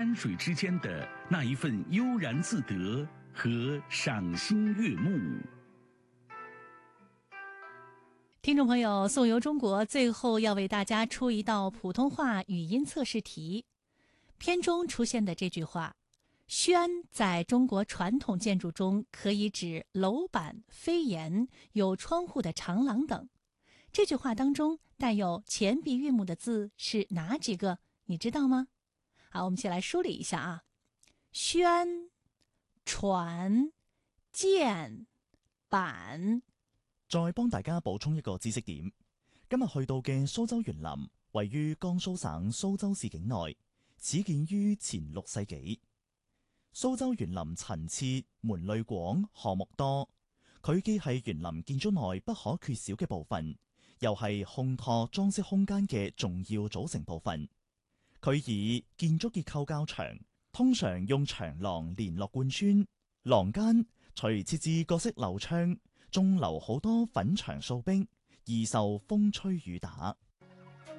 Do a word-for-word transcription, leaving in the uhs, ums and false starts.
山水之间的那一份悠然自得和赏心悦目。 听众朋友，颂游中国最后要为大家出一道普通话语音测试题。片中出现的这句话“轩”在中国传统建筑中可以指楼板、飞檐、有窗户的长廊等。这句话当中带有前鼻韵母的字是哪几个？你知道吗？好，我们先来梳理一下啊：轩、船、箭、板。 再幫大家補充一個知識點，今日去到嘅蘇州園林位於江蘇省蘇州市境內，始建於前六世紀。蘇州園林陳設門類廣，項目多，佢既係園林建築內不可缺少嘅部分，又係烘托裝飾空間嘅重要組成部分。佢以建築結構較長，通常用長廊連絡貫穿，廊間除設置各式樓窗，仲留好多粉牆掃壁，易受風吹雨打。